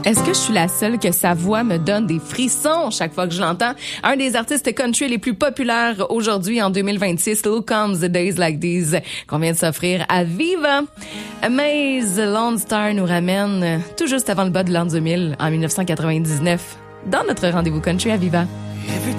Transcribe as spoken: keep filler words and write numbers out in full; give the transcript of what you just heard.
Est-ce que je suis la seule que sa voix me donne des frissons chaque fois que je l'entends? Un des artistes country les plus populaires aujourd'hui en deux mille vingt-six, Lil Comes the Days Like These, qu'on vient de s'offrir à Viva. Amaze Lone Star nous ramène tout juste avant le bas de l'an deux mille, en dix-neuf cent quatre-vingt-dix-neuf, dans notre rendez-vous country à Viva. Every